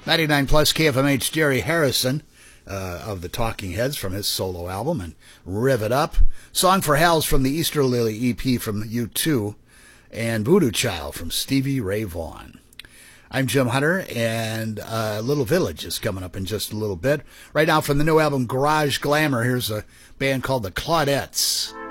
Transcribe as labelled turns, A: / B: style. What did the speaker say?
A: 99 plus KFMH Jerry Harrison of the Talking Heads from his solo album, and Rev It Up. Song for Hals from the Easter Lily EP from U2, and Voodoo Child from Stevie Ray Vaughan. I'm Jim Hunter, and Little Village is coming up in just a little bit. Right now from the new album Garage Glamour, here's a band called the Claudettes.